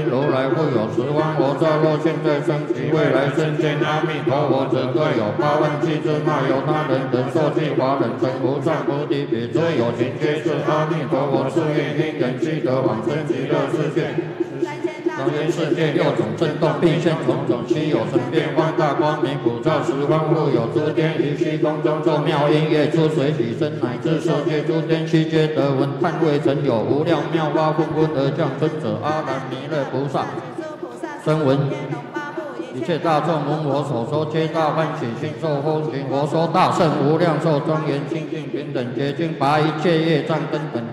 因如来复有十方佛刹，若现在生及未来生见阿弥陀佛者，各有8万7千那由他人等受记华人成无上菩提比，所有情皆是阿弥陀佛誓愿因缘积得往生极乐世界。当今世界6种震动，并现种种稀有神变放大光明，普照十方复有诸天于虚空中奏妙音乐，出水起身，乃至受界诸天悉皆得闻，叹未曾有无量妙法纷纷而降生者，阿难弥勒菩萨声闻。一切大众闻我所说，皆大欢喜心受风行。我说大圣无量寿庄严清净平等洁净，拔一切业障根本